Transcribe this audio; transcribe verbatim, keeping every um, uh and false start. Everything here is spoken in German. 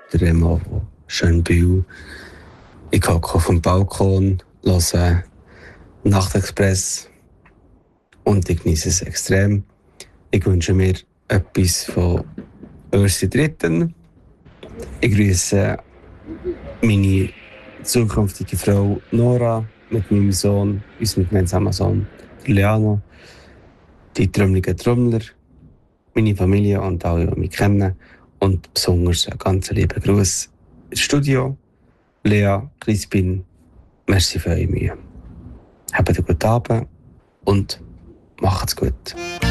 der Remo von Schönbühl. Ich hocke auf dem Balkon, höre Nachtexpress und ich genieße es extrem. Ich wünsche mir etwas von Ursi Dritten. Ich grüße meine zukünftige Frau Nora mit meinem Sohn, unserem gemeinsamen Sohn Leano, die trümmeligen Trommler, meine Familie und alle, die mich kennen. Und besonders einen ganz lieben Gruß ins Studio. Lea, Crispin, merci für eure Mühe. Habt einen guten Abend und macht's gut.